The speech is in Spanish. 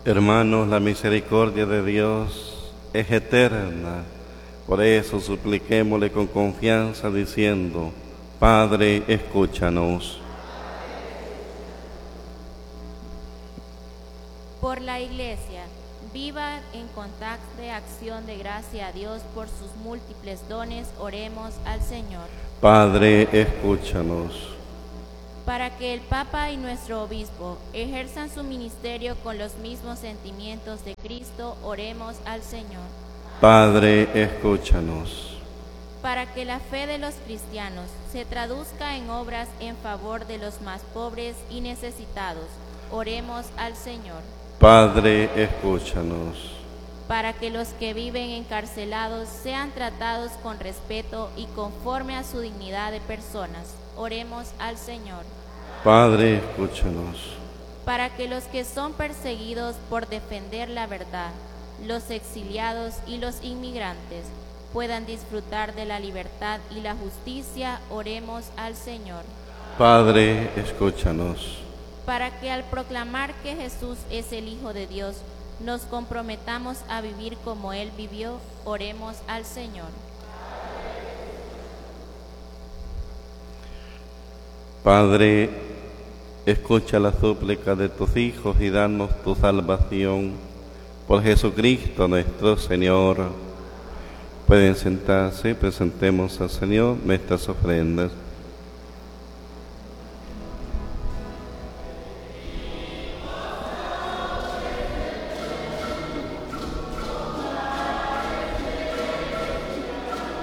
Hermanos, la misericordia de Dios es eterna. Por eso supliquémosle con confianza diciendo: Padre, escúchanos. Por la Iglesia, viva en constante acción de gracia a Dios por sus múltiples dones, oremos al Señor. Padre, escúchanos. Para que el Papa y nuestro Obispo ejerzan su ministerio con los mismos sentimientos de Cristo, oremos al Señor. Padre, escúchanos. Para que la fe de los cristianos se traduzca en obras en favor de los más pobres y necesitados, oremos al Señor. Padre, escúchanos. Para que los que viven encarcelados sean tratados con respeto y conforme a su dignidad de personas, oremos al Señor. Padre, escúchanos. Para que los que son perseguidos por defender la verdad, los exiliados y los inmigrantes puedan disfrutar de la libertad y la justicia, oremos al Señor. Padre, escúchanos. Para que al proclamar que Jesús es el Hijo de Dios, nos comprometamos a vivir como Él vivió, oremos al Señor. Padre, escucha la súplica de tus hijos y danos tu salvación. Por Jesucristo nuestro Señor. Pueden sentarse y presentemos al Señor nuestras ofrendas.